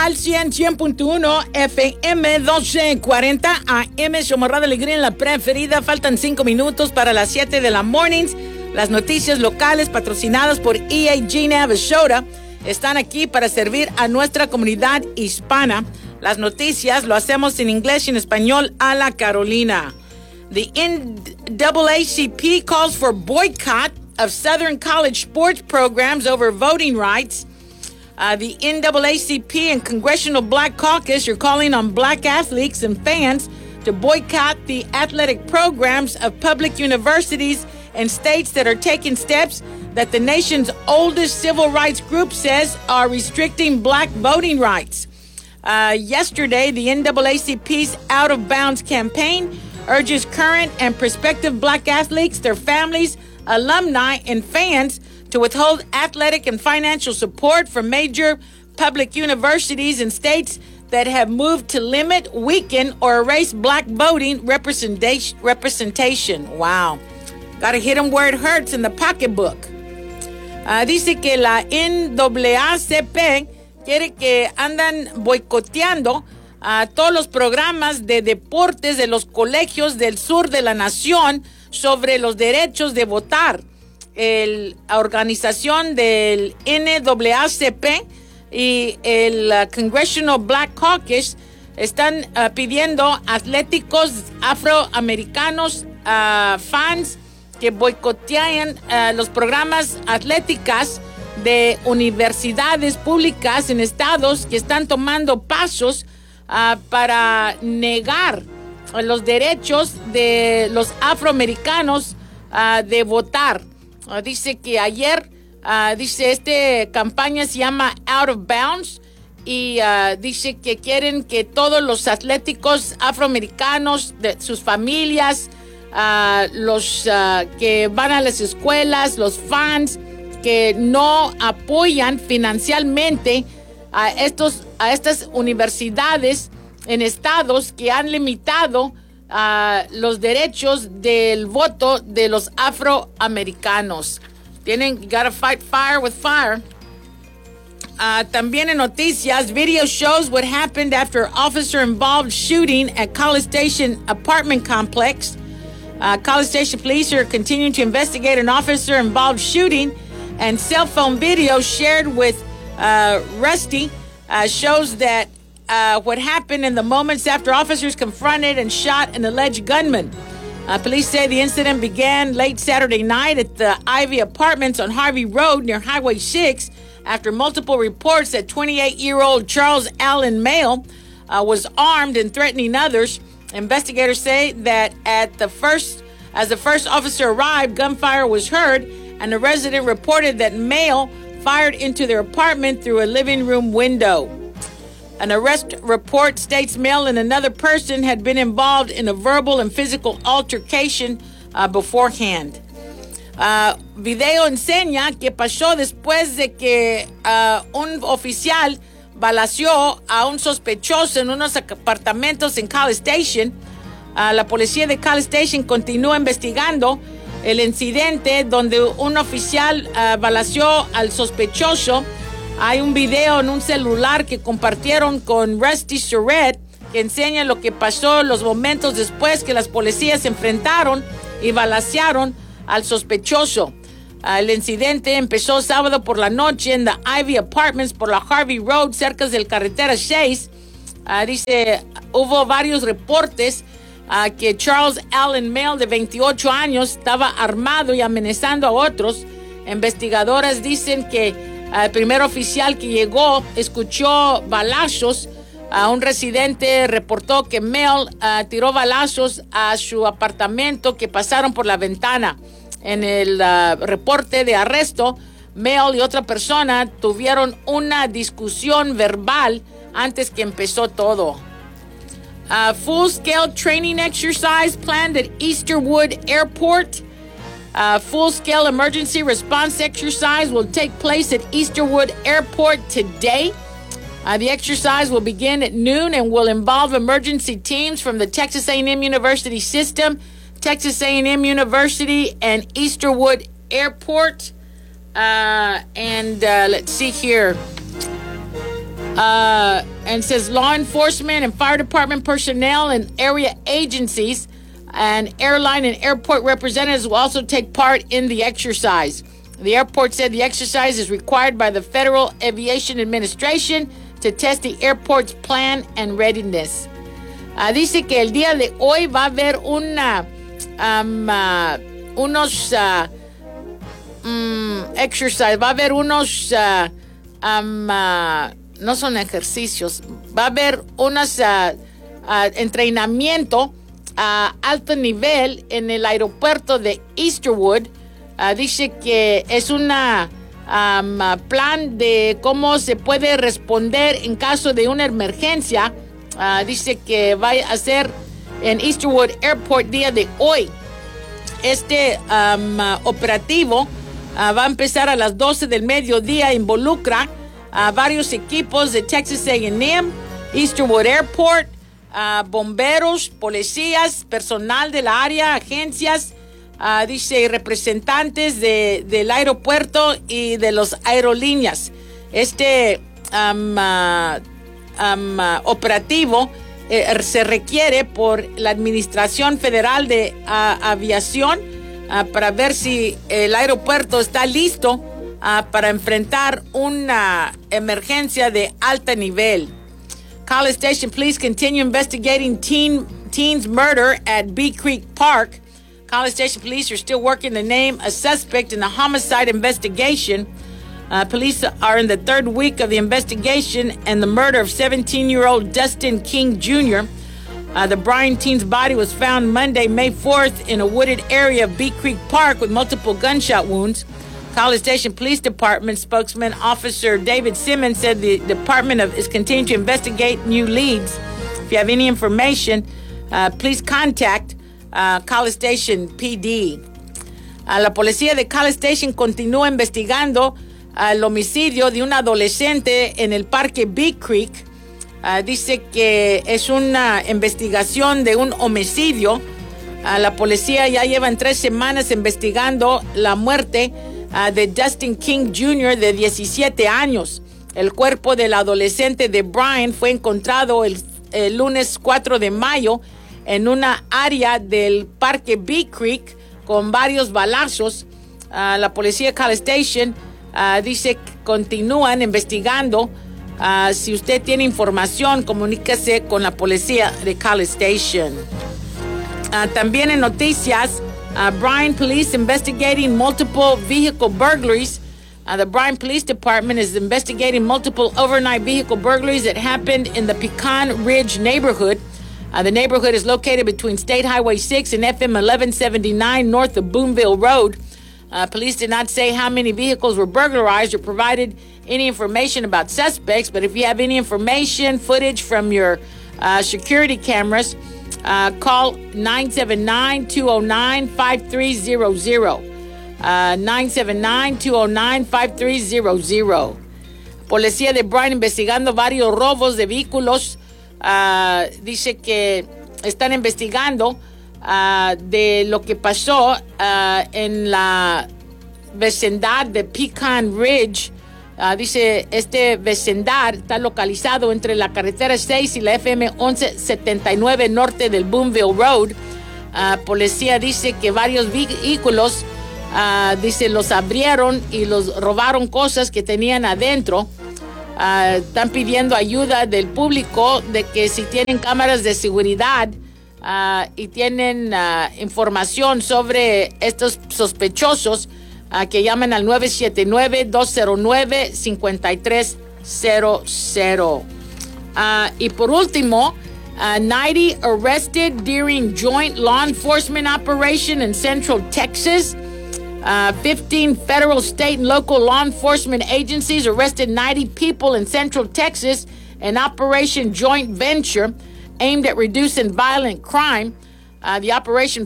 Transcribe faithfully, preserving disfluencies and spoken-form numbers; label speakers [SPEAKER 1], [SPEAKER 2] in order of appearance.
[SPEAKER 1] al cien, cien punto uno F M, doce cuarenta A M, Xiomara de Alegría en la preferida. Faltan cinco minutos para las siete de la mornings. Las noticias locales patrocinadas por E A G Navasota están aquí para servir a nuestra comunidad hispana. Las noticias lo hacemos en inglés y en español a la Carolina. The N double A C P calls for boycott of Southern college sports programs over voting rights. Uh, the N double A C P and Congressional Black Caucus are calling on black athletes and fans to boycott the athletic programs of public universities and states that are taking steps that the nation's oldest civil rights group says are restricting black voting rights. Uh, yesterday, the N double A C P's Out of Bounds campaign urges current and prospective black athletes, their families, alumni, and fans to withhold athletic and financial support from major public universities in states that have moved to limit, weaken, or erase black voting representation. representation. Wow. Gotta hit them where it hurts in the pocketbook. Uh, dice que la N double A C P quiere que andan boicoteando a todos los programas de deportes de los colegios del sur de la nación sobre los derechos de votar. El, la organización del N double A C P y el uh, Congressional Black Caucus están uh, pidiendo atléticos afroamericanos, uh, fans que boicotean uh, los programas atléticas de universidades públicas en estados que están tomando pasos uh, para negar los derechos de los afroamericanos uh, de votar. Uh, dice que ayer, uh, dice, esta campaña se llama Out of Bounds y uh, dice que quieren que todos los atléticos afroamericanos, de sus familias, uh, los uh, que van a las escuelas, los fans que no apoyan financieramente a, estos, a estas universidades en estados que han limitado uh, los derechos del voto de los afroamericanos. Tienen, you gotta fight fire with fire. Uh, también en noticias, video shows what happened after officer-involved shooting at College Station apartment complex. Uh, College Station police are continuing to investigate an officer-involved shooting, and cell phone video shared with uh, Rusty uh, shows that Uh, what happened in the moments after officers confronted and shot an alleged gunman. Uh, police say the incident began late Saturday night at the Ivy Apartments on Harvey Road near Highway six after multiple reports that twenty-eight-year-old Charles Allen Mail uh, was armed and threatening others. Investigators say that at the first, as the first officer arrived, gunfire was heard, and the resident reported that Mail fired into their apartment through a living room window. An arrest report states Mail and another person had been involved in a verbal and physical altercation uh, beforehand. Uh, video enseña que pasó después de que uh, un oficial balaceó a un sospechoso en unos apartamentos en College Station. Uh, la policía de College Station continúa investigando el incidente donde un oficial uh, balaceó al sospechoso. Hay un video en un celular que compartieron con Rusty Surratt que enseña lo que pasó los momentos después que las policías se enfrentaron y balacearon al sospechoso. Uh, el incidente empezó sábado por la noche en the Ivy Apartments por la Harvey Road cerca del carretera seis. Uh, dice, hubo varios reportes uh, que Charles Allen Mail, de veintiocho años, estaba armado y amenazando a otros. Investigadoras dicen que el primer oficial que llegó escuchó balazos. Uh, un residente reportó que Mail uh, tiró balazos a su apartamento que pasaron por la ventana. En el uh, reporte de arresto, Mail y otra persona tuvieron una discusión verbal antes que empezó todo. A full-scale training exercise planned at Easterwood Airport. A full-scale emergency response exercise will take place at Easterwood Airport today. Uh, the exercise will begin at noon and will involve emergency teams from the Texas A and M University system, Texas A and M University, and Easterwood Airport. Uh, and uh, let's see here. Uh, and says law enforcement and fire department personnel and area agencies and airline and airport representatives will also take part in the exercise. The airport said the exercise is required by the Federal Aviation Administration to test the airport's plan and readiness. Uh, dice que el día de hoy va a haber una, um, uh, unos uh, um, exercise, va a haber unos, uh, um, uh, no son ejercicios, va a haber unos uh, uh, entrenamiento a alto nivel en el aeropuerto de Easterwood. Uh, dice que es una um, uh, plan de cómo se puede responder en caso de una emergencia. Uh, dice que va a ser en Easterwood Airport día de hoy. Este um, uh, operativo uh, va a empezar a las doce del mediodía. Involucra a varios equipos de Texas A and M, Easterwood Airport, uh, bomberos, policías, personal de la área, agencias, uh, dice representantes de, del aeropuerto y de las aerolíneas. Este um, uh, um, uh, operativo eh, se requiere por la Administración Federal de uh, Aviación uh, para ver si el aeropuerto está listo Uh, para enfrentar una emergencia de alto nivel. College Station Police continue investigating teen teen's murder at Bee Creek Park. College Station Police are still working to name a suspect in the homicide investigation. Uh, police are in the third week of the investigation and the murder of seventeen-year-old Dustin King Junior Uh, the Bryan teen's body was found Monday, May fourth, in a wooded area of Bee Creek Park with multiple gunshot wounds. College Station Police Department spokesman Officer David Simmons said the department of, is continuing to investigate new leads. If you have any information, uh, please contact uh, College Station P D. Uh, la policía de College Station continúa investigando uh, el homicidio de un adolescente en el parque Bee Creek. Uh, dice que es una investigación de un homicidio. Uh, la policía ya llevan tres semanas investigando la muerte Uh, de Dustin King Junior de diecisiete años. El cuerpo del adolescente de Bryan fue encontrado el, el lunes cuatro de mayo en una área del parque Bee Creek con varios balazos. Uh, la policía de College Station uh, dice que continúan investigando. Uh, si usted tiene información, comuníquese con la policía de College Station. Uh, también en noticias, Uh, Bryan Police investigating multiple vehicle burglaries. Uh, the Bryan Police Department is investigating multiple overnight vehicle burglaries that happened in the Pecan Ridge neighborhood. Uh, the neighborhood is located between State Highway six and F M eleven seventy-nine north of Boonville Road. Uh, police did not say how many vehicles were burglarized or provided any information about suspects, but if you have any information, footage from your uh, security cameras, Uh, call nine seven nine, two oh nine, five three zero zero. Uh, nine seven nine, two oh nine, five three zero zero. Policía de Bryan investigando varios robos de vehículos. Uh, dice que están investigando uh, de lo que pasó uh, en la vecindad de Pecan Ridge. Uh, dice, este vecindad está localizado entre la carretera seis y la F M once setenta y nueve norte del Boonville Road. Uh, policía dice que varios vehículos, uh, dice, los abrieron y los robaron cosas que tenían adentro. Uh, están pidiendo ayuda del público de que si tienen cámaras de seguridad uh, y tienen uh, información sobre estos sospechosos, Uh, que llamen al nueve siete nueve, dos cero nueve, cinco tres cero cero. Uh, y por último, uh, ninety arrested during joint law enforcement operation in Central Texas. Uh, fifteen federal, state, and local law enforcement agencies arrested ninety people in Central Texas in Operation Joint Venture aimed at reducing violent crime. Uh, the operation